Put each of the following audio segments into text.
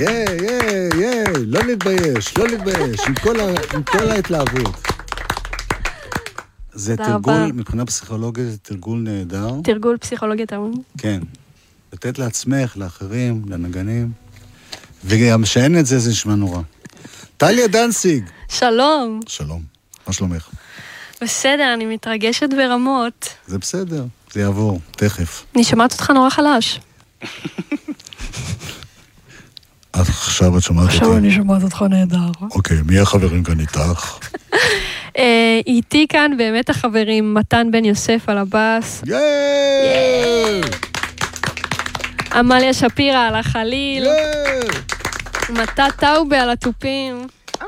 לא להתבייש, לא להתבייש, עם כל ההתלהבות. זה תרגול, מבחינה פסיכולוגית, זה תרגול נהדר. תרגול פסיכולוגית המון. כן. לתת לעצמך, לאחרים, לנגנים. וגם שאין את זה, זה נשמע נורא. טליה דנציג. שלום. שלום. מה שלומך? בסדר, אני מתרגשת ברמות. זה בסדר, זה יעבור, תכף. אני שומעת אותך נורא חלש. עכשיו את שומעת אותי? עכשיו אני שומעת אותך נהדר. אוקיי, מי החברים כאן איתך? איתי כאן באמת החברים, מתן בן יוסף על הבאס. עמליה שפירא על החליל. מתת טאובה על הטופים.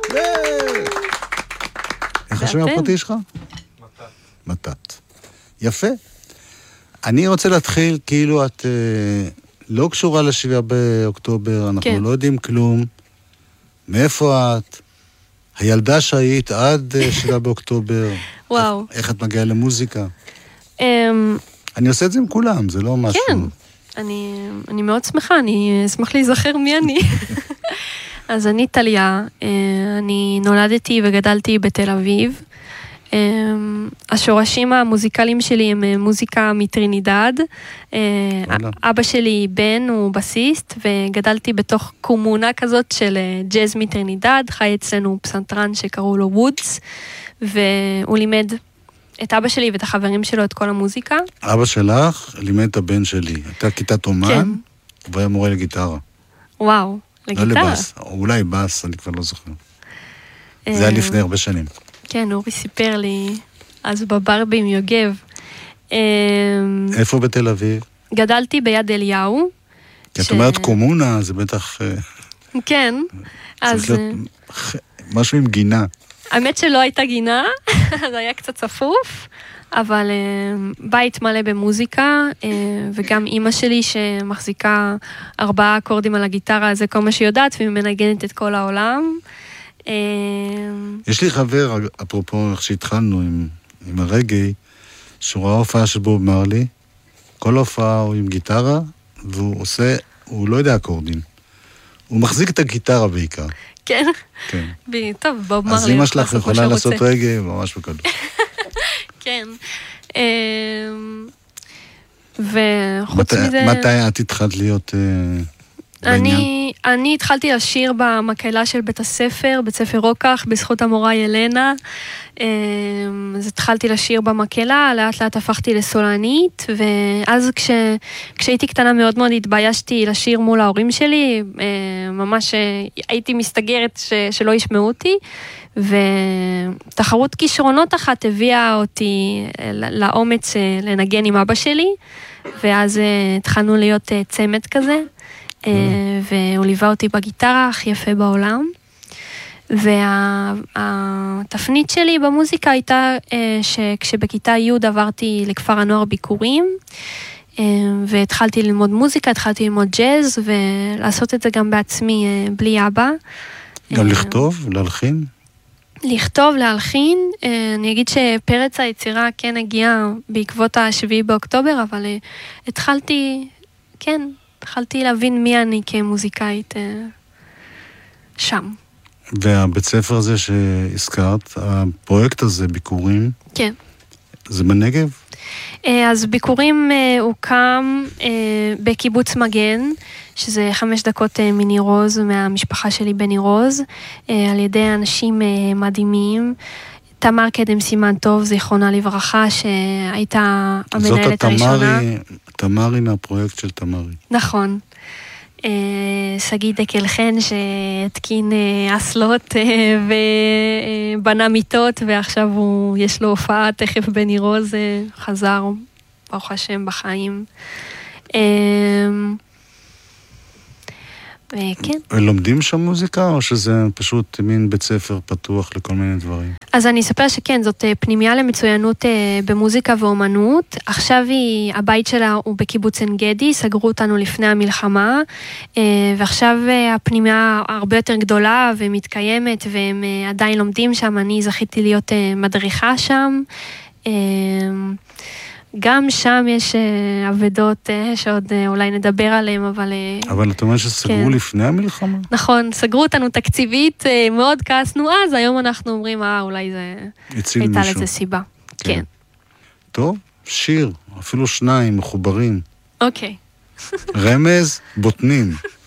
איך השם הפרטי שלך? מתת. יפה. אני רוצה להתחיל, כאילו את לא קשורה ל7 באוקטובר, אנחנו לא יודעים כלום. מאיפה את? הילדה שהיית עד 7 באוקטובר. וואו. איך את מגיעה למוזיקה? אני עושה את זה עם כולם, זה לא משהו. כן, אני מאוד שמחה, אני אשמח להיזכר מי אני. אז אני טליה, אני נולדתי וגדלתי בתל אביב. השורשים המוזיקליים שלי הם מוזיקה מטרינידד. אבא שלי בן הוא בסיסט, וגדלתי בתוך קומונה כזאת של ג'אז מטרינידד, חי אצלנו פסנתרן שקראו לו וודס, והוא לימד את אבא שלי ואת החברים שלו את כל המוזיקה. אבא שלך לימד את הבן שלי, הייתה כיתת אומן, והיה מורה לגיטרה. וואו, לגיטרה? לא לבאס, אולי באס, אני כבר לא זוכר. זה היה לפני הרבה שנים. כן, אורי סיפר לי, אז בברבי עם יוגב. איפה בתל אביב? גדלתי ביד אליהו. כי את אומרת קומונה, זה בטח... כן. צריך להיות משהו עם גינה. האמת שלא הייתה גינה, זה היה קצת צפוף, אבל בית מלא במוזיקה, וגם אימא שלי שמחזיקה 4 אקורדים על הגיטרה, זה כל מה שהיא יודעת, והיא מנגנת את כל העולם. יש לי חבר, אפרופו איך שהתחלנו עם הרגעי, שהוא ראה הופעה של בוב מרלי, כל הופעה הוא עם גיטרה, והוא עושה, הוא לא יודע אקורדים. הוא מחזיק את הגיטרה בעיקר. כן? כן. טוב, בוב מרלי. אז אמא שלך יכולה לעשות רגעי, ממש בקלות. כן. וחוץ מזה... מתי את התחלת להיות... אני התחלתי לשיר במקהלה של בית הספר, בית ספר רוקח, בזכות המורה ילנה. אז התחלתי לשיר במקהלה, לאט לאט הפכתי לסולנית, ואז כשהייתי קטנה מאוד מאוד התביישתי לשיר מול ההורים שלי, ממש הייתי מסתגרת שלא ישמעו אותי, ותחרות כישרונות אחת הביאה אותי לאומץ לנגן עם אבא שלי, ואז התחלנו להיות צמד כזה. והוא ליווה אותי בגיטרה הכי יפה בעולם, והתפנית שלי במוזיקה הייתה שכשבכיתה י' עברתי לכפר הנוער ביקורים, והתחלתי ללמוד מוזיקה, התחלתי ללמוד ג'אז, ולעשות את זה גם בעצמי בלי אבא. גם לכתוב, להלחין? לכתוב, להלחין, אני אגיד שפרץ היצירה כן הגיע בעקבות 7 באוקטובר, אבל התחלתי להבין מי אני כמוזיקאית שם. והבית ספר הזה שהזכרת, הפרויקט הזה, ביקורים, כן. זה בנגב? אז ביקורים הוקם בקיבוץ מגן, שזה 5 דקות מניר עוז, מהמשפחה שלי בניר עוז, על ידי אנשים מדהימים. תמר קדם סימן טוב, זיכרונה לברכה, שהייתה המנהלת הראשונה. תמרי מהפרויקט של תמרי. נכון. סגי דקל חן שהתקין אסלות ובנה מיטות, ועכשיו יש לו הופעה תכף בניר עוז, חזר ברוך השם בחיים. כן. לומדים שם מוזיקה, או שזה פשוט מין בית ספר פתוח לכל מיני דברים? אז אני אספר שכן, זאת פנימיה למצוינות במוזיקה ואומנות. עכשיו הבית שלה הוא בקיבוץ עין גדי, סגרו אותנו לפני המלחמה, ועכשיו הפנימיה הרבה יותר גדולה ומתקיימת, והם עדיין לומדים שם. אני זכיתי להיות מדריכה שם, גם שם יש עבדות שעוד אולי נדבר עליהם, אבל... אבל אתה אומר שסגרו לפני המלחמה? נכון, סגרו אותנו תקציבית, מאוד כעסנו אז, היום אנחנו אומרים, אולי זה... הייתה לזה סיבה. כן. טוב, שיר, אפילו 2 מחוברים. אוקיי. רמז, בוטנים.